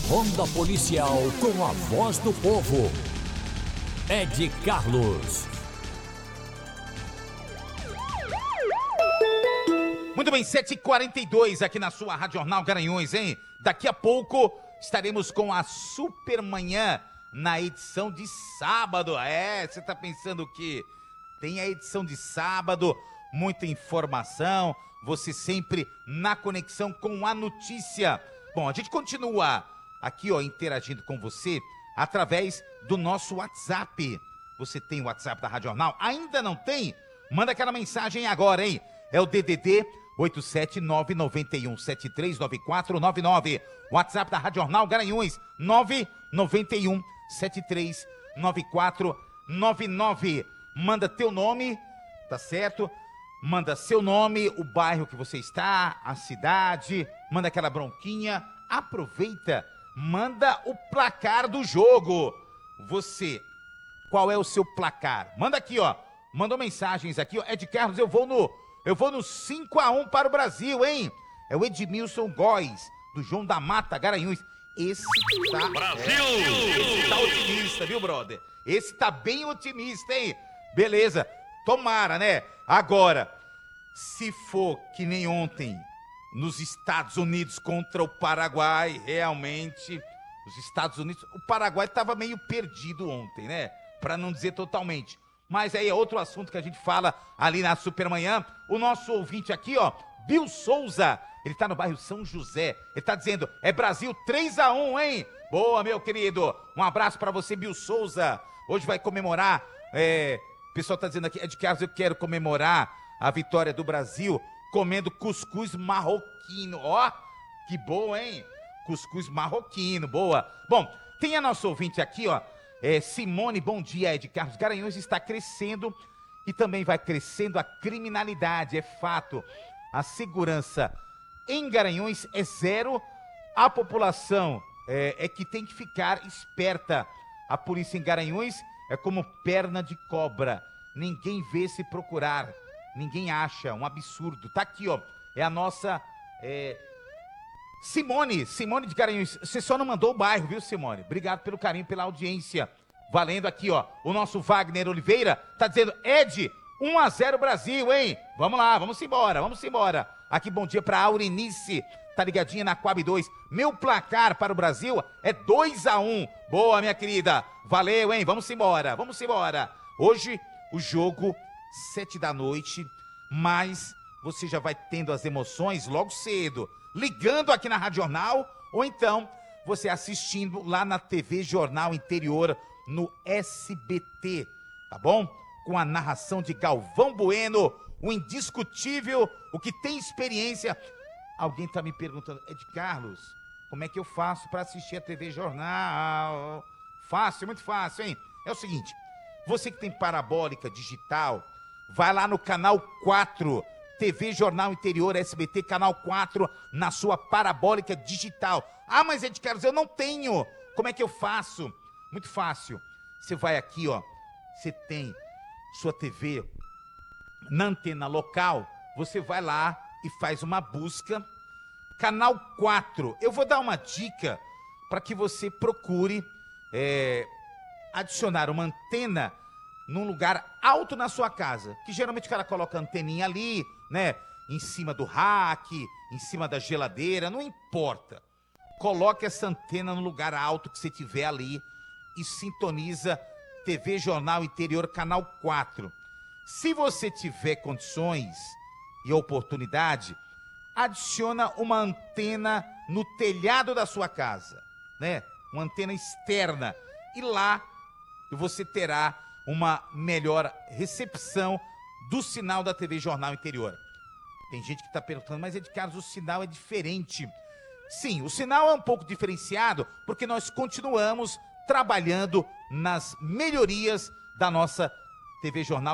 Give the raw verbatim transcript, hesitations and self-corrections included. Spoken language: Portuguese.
Ronda Policial com a voz do povo. Ed Carlos. Muito bem, sete e quarenta e dois aqui na sua Rádio Jornal Garanhuns, hein? Daqui a pouco estaremos com a Supermanhã na edição de sábado. É, você tá pensando o quê? Tem a edição de sábado, muita informação, você sempre na conexão com a notícia. Bom, a gente continua aqui, ó, interagindo com você através do nosso WhatsApp. Você tem o WhatsApp da Rádio Jornal? Ainda não tem? Manda aquela mensagem agora, hein? É o D D D oito sete nove nove um sete três nove quatro nove nove. WhatsApp da Rádio Jornal Garanhuns, nove nove um sete três nove quatro nove nove. Manda teu nome, tá certo? Manda seu nome, o bairro que você está, a cidade, manda aquela bronquinha, aproveita, manda o placar do jogo. Você, qual é o seu placar? Manda aqui, ó, mandou mensagens aqui, ó, Ed Carlos, eu vou no, eu vou no cinco a um para o Brasil, hein? É o Edmilson Góes, do João da Mata, Garanhuns. Esse tá... Brasil! É, esse tá otimista, viu, brother? Esse tá bem otimista, hein? Beleza, tomara, né? Agora, se for que nem ontem, nos Estados Unidos contra o Paraguai, realmente, os Estados Unidos... O Paraguai tava meio perdido ontem, né? Pra não dizer totalmente. Mas aí é outro assunto que a gente fala ali na Supermanhã. O nosso ouvinte aqui, ó, Bill Souza, ele tá no bairro São José. Ele tá dizendo, é Brasil três a um, hein? Boa, meu querido. Um abraço pra você, Bill Souza. Hoje vai comemorar, é... o pessoal tá dizendo aqui, Ed Carlos, eu quero comemorar a vitória do Brasil comendo cuscuz marroquino. Ó, que boa, hein? Cuscuz marroquino, boa. Bom, tem a nossa ouvinte aqui, ó, é Simone, bom dia, Ed Carlos. Garanhuns está crescendo e também vai crescendo a criminalidade, é fato. A segurança em Garanhuns é zero, a população é, é que tem que ficar esperta. A polícia em Garanhuns é como perna de cobra, ninguém vê se procurar, ninguém acha, um absurdo. Tá aqui, ó, é a nossa é... Simone, Simone de Garanhuns. Você só não mandou o bairro, viu, Simone? Obrigado pelo carinho, pela audiência. Valendo aqui, ó, o nosso Wagner Oliveira tá dizendo, Ed, um a zero Brasil, hein? Vamos lá, vamos embora, vamos embora. Aqui, bom dia pra Aurinice, tá ligadinha na Coab dois. Meu placar para o Brasil é dois a um. Boa, minha querida. Valeu, hein? Vamos embora, vamos embora. Hoje, o jogo, sete da noite, mas você já vai tendo as emoções logo cedo, ligando aqui na Rádio Jornal, ou então você assistindo lá na T V Jornal Interior, no S B T, tá bom? Com a narração de Galvão Bueno, o indiscutível, o que tem experiência. Alguém tá me perguntando, Ed Carlos, como é que eu faço para assistir a T V Jornal? Fácil, muito fácil, hein? É o seguinte, você que tem parabólica digital, vai lá no canal quatro, T V Jornal Interior, S B T, canal quatro, na sua parabólica digital. Ah, mas Ed Carlos, eu não tenho. Como é que eu faço? Muito fácil. Você vai aqui, ó, você tem sua T V na antena local, você vai lá e faz uma busca, canal quatro. Eu vou dar uma dica para que você procure é, adicionar uma antena num lugar alto na sua casa, que geralmente o cara coloca a anteninha ali, né, em cima do rack, em cima da geladeira, não importa. Coloque essa antena no lugar alto que você tiver ali e sintoniza T V Jornal Interior, canal quatro. Se você tiver condições e oportunidade, adiciona uma antena no telhado da sua casa, né? Uma antena externa. E lá você terá uma melhor recepção do sinal da T V Jornal Interior. Tem gente que está perguntando, mas Ed Carlos, o sinal é diferente. Sim, o sinal é um pouco diferenciado, porque nós continuamos trabalhando nas melhorias da nossa T V Jornal